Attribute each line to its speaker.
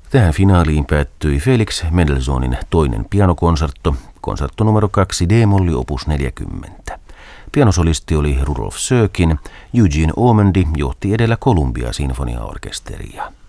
Speaker 1: Tähän finaaliin päättyi Felix Mendelssohnin toinen pianokonsertto, konsertto numero 2 D-molli opus 40. Pianosolisti oli Rudolf Sökin, Eugene Ormandy johti edellä Columbia-sinfoniaorkesteria.